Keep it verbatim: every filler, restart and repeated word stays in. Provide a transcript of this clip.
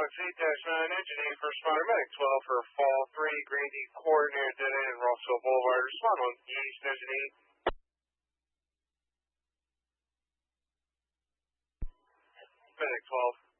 Fox eight dash nine, engine eight, first responder, medic twelve for fall three, Grady Court near dead end, Rossville Boulevard, respond on east, engine eight. Medic twelve.